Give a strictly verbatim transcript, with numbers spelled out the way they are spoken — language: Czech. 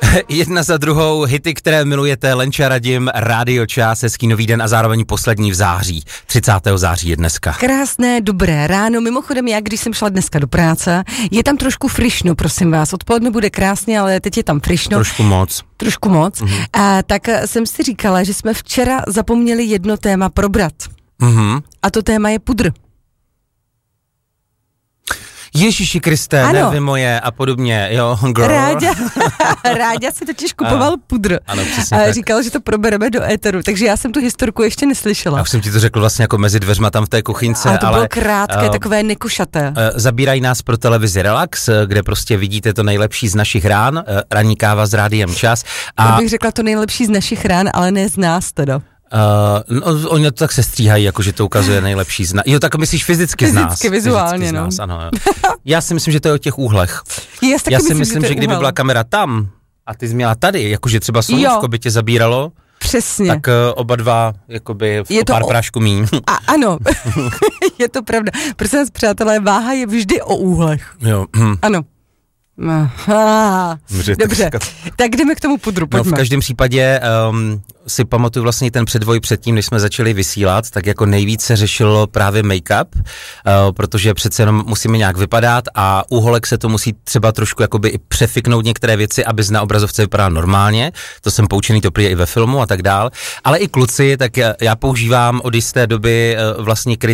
Jedna za druhou hity, které milujete, Lenča Radim, Rádio Čas, hezký nový den a zároveň poslední v září. třicátého září je dneska. Krásné, dobré ráno. Mimochodem, já když jsem šla dneska do práce, je tam trošku frišno, prosím vás. Odpoledne bude krásně, ale teď je tam frišno. Trošku moc. Trošku moc. Mm-hmm. A tak jsem si říkala, že jsme včera zapomněli jedno téma probrat. Mm-hmm. A to téma je pudr. Ježíši Kriste, ano. Nervy moje a podobně, jo, girl. Ráďa, Ráďa si totiž kupoval ano. pudr. Ano, přesně a tak. říkal, že to probereme do éteru, takže já jsem tu historku ještě neslyšela. Já už jsem ti to řekl vlastně jako mezi dveřma tam v té kuchyňce, ale to ale... bylo krátké, uh, takové nekošaté. Uh, zabírají nás pro televizi Relax, kde prostě vidíte to nejlepší z našich rán, uh, ranní káva s Rádiem Čas. A... Já bych řekla to nejlepší z našich rán, ale ne z nás teda. Uh, no, oni to tak se stříhají, jakože to ukazuje nejlepší z nás. Jo, tak myslíš fyzicky, fyzicky z nás. Fyzicky, vizuálně, fyzicky no. Z nás, ano, jo. Já si myslím, že to je o těch úhlech. Já, Já si myslím, myslím že, že kdyby byla kamera tam a ty jsi měla tady, jakože třeba sluníčko by tě zabíralo, přesně. tak uh, oba dva, jakoby v je pár o... prášku míň. A ano, je to pravda. Prosím vás, přátelé, váha je vždy o úhlech. Jo. Hm. Ano. Aha. Dobře, tak jdeme k tomu pudru, pojďme. No, v každém případě um, si pamatuju vlastně ten předvoj předtím, než jsme začali vysílat, tak jako nejvíce řešilo právě make-up, uh, protože přece jenom musíme nějak vypadat a u holek se to musí třeba trošku jakoby i přefiknout některé věci, aby na obrazovce vypadala normálně, to jsem poučený, to prý i ve filmu a tak dál, ale i kluci, tak já používám od jisté doby uh, vlastně